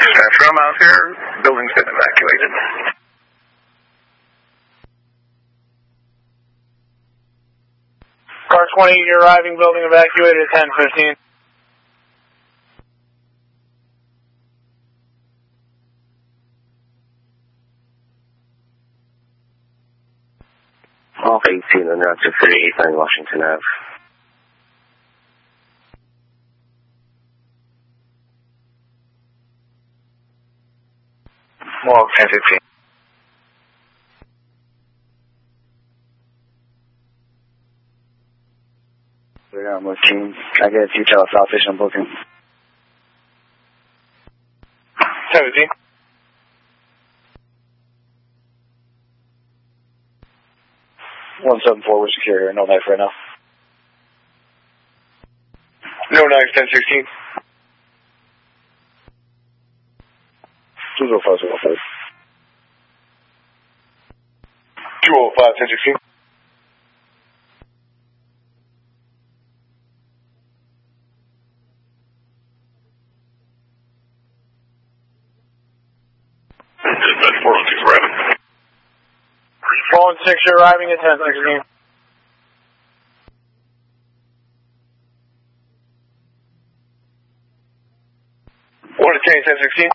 From out here, building's been evacuated. Car 20, you're arriving, building evacuated at 10:15. Half 18 and route to 38 Washington Ave. Walk 10:15. I'm looking. I get a detail South Station booking. 10:15. One 174, we're secure here. No knife right now. No knife, 10:16. 205, 205. 205, 10:16. Dispatch 406 arriving. 416, you're arriving at 10:16. Order change, 10:16.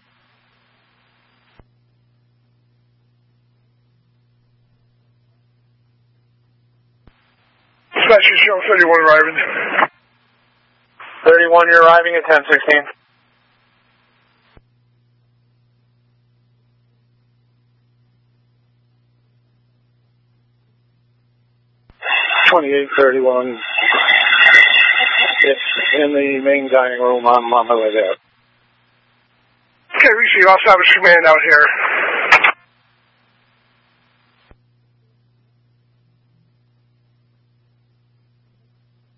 Dispatch, show 31 arriving. 31, you're arriving at 10:16. $28.31. It's in the main dining room. I'm on my way there. Okay, we see Los Alamos Command out here.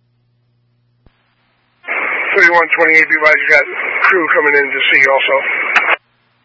$3128, be advised, you got crew coming in to see you also.